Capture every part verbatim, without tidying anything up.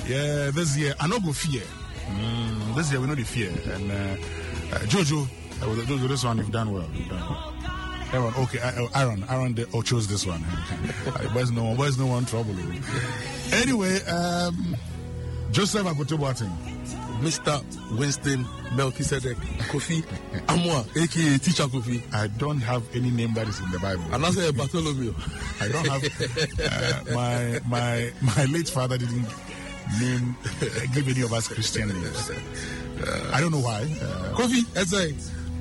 Yeah, this year I not go fear. Mm, this year we know the fear. And uh, uh, Jojo, uh, Jojo, this one you've done well. You've done well. Aaron, okay, uh, Aaron, Aaron did, oh, chose this one. Where's no one? Where's no one trouble? Anyway, um, Joseph Agotoboatin. Mister Winston Melchizedek Kofi Amwa, aka Teacher Kofi. I don't have any name that is in the Bible. And I say Bartholomew. I don't have. Uh, my my my late father didn't name uh, give any of us Christian names. Uh, I don't know why. Uh, Kofi, that's right.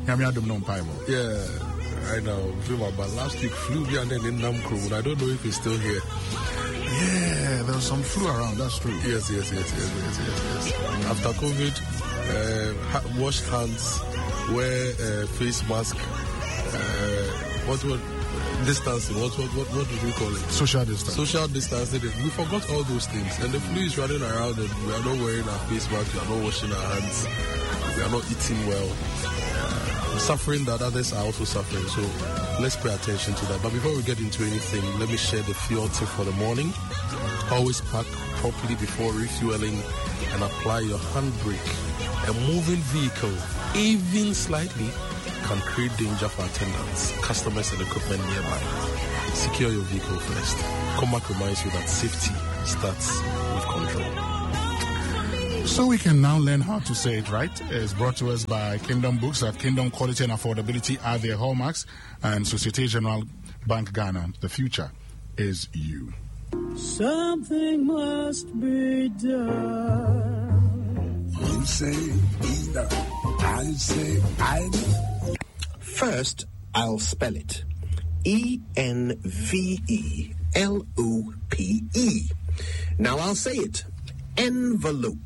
Yeah, I know. But last week flew me and then in Namkro. I don't know if he's still here. Yeah, there was some flu around, that's true. Yes, yes, yes, yes, yes, yes, yes. After COVID, uh, wash hands, wear uh, face mask, uh, what, what, distancing, what, what, what, what do we call it? Social distance. Social distancing. We forgot all those things. And the flu is running around and we are not wearing our face mask, we are not washing our hands, we are not eating well. Suffering that others are also suffering, so let's pay attention to that. But before we get into anything, let me share the fuel tip for the morning. Always park properly before refueling and apply your handbrake. A moving vehicle, even slightly, can create danger for attendants, customers, and equipment nearby. Secure your vehicle first. Comac reminds you that safety starts with control. So we can now learn how to say it right. It's brought to us by Kingdom Books. At Kingdom, quality and affordability are their hallmarks. And Societe Generale Bank Ghana, the future is you. Something must be done. You say either. I say either. First, I'll spell it. E N V E L O P E. Now I'll say it. Envelope.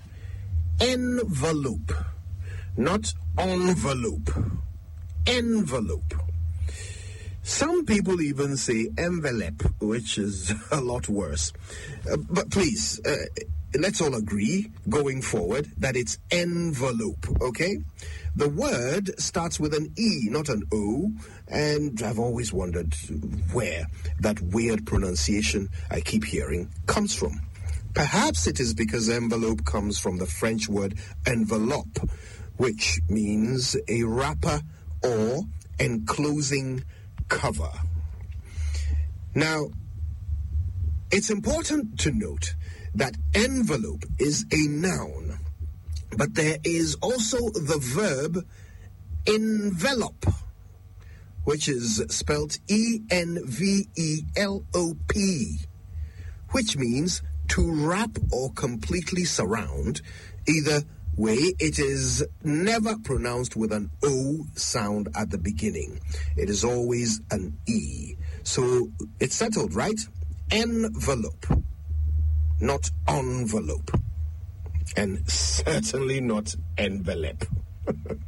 Envelope. Not envelope. Envelope. Some people even say envelope, which is a lot worse. Uh, but please, uh, let's all agree, going forward, that it's envelope, okay? The word starts with an E, not an O, and I've always wondered where that weird pronunciation I keep hearing comes from. Perhaps it is because envelope comes from the French word enveloppe, which means a wrapper or enclosing cover. Now, it's important to note that envelope is a noun, but there is also the verb envelope, which is spelled E N V E L O P, which means to wrap or completely surround. Either way, it is never pronounced with an O sound at the beginning. It is always an E. So it's settled, right? Envelope, not envelope. And certainly not envelope.